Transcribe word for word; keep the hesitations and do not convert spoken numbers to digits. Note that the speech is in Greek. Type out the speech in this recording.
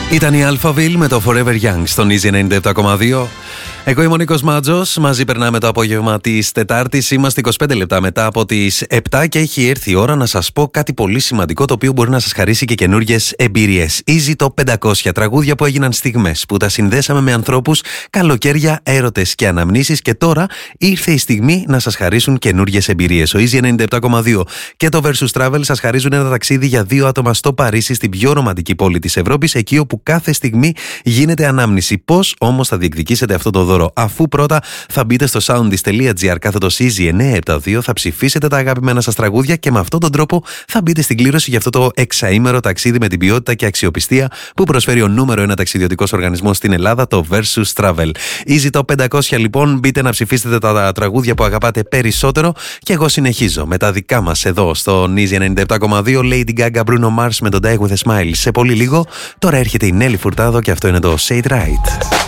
Ήταν η Alphaville με το Forever Young στον Easy ενενήντα επτά κόμμα δύο. Εγώ είμαι ο Νίκος Μάτζος. Μαζί περνάμε το απόγευμα της Τετάρτης. Είμαστε είκοσι πέντε λεπτά μετά από τις επτά και έχει έρθει η ώρα να σας πω κάτι πολύ σημαντικό, το οποίο μπορεί να σας χαρίσει και καινούριες εμπειρίες. Easy Top πεντακόσια τραγούδια που έγιναν στιγμές, που τα συνδέσαμε με ανθρώπους, καλοκαίρια, έρωτες και αναμνήσεις. Και τώρα ήρθε η στιγμή να σας χαρίσουν καινούριες εμπειρίες. Ο Easy ενενήντα επτά κόμμα δύο και το Versus Travel σας χαρίζουν ένα ταξίδι για δύο άτομα στο Παρίσι, στην πιο ρομαντική πόλη της Ευρώπης, εκεί όπου κάθε στιγμή γίνεται ανάμνηση. Πώς όμως θα διεκδικήσετε αυτό το δώρο, αφού πρώτα θα μπείτε στο soundis.gr κάθετος Easy εννιακόσια εβδομήντα δύο, θα ψηφίσετε τα αγαπημένα σας τραγούδια και με αυτόν τον τρόπο θα μπείτε στην κλήρωση για αυτό το εξαήμερο ταξίδι με την ποιότητα και αξιοπιστία που προσφέρει ο νούμερο ένα ταξιδιωτικός οργανισμός στην Ελλάδα, το Versus Travel. Easy Top πεντακόσια λοιπόν, μπείτε να ψηφίσετε τα τραγούδια που αγαπάτε περισσότερο και εγώ συνεχίζω με τα δικά μας εδώ στο Easy ενενήντα επτά κόμμα δύο. Lady Gaga, Bruno Mars με τον Die With A Smile σε πολύ λίγο. Τώρα έρχεται η Nelly Furtado και αυτό είναι το Say It Right.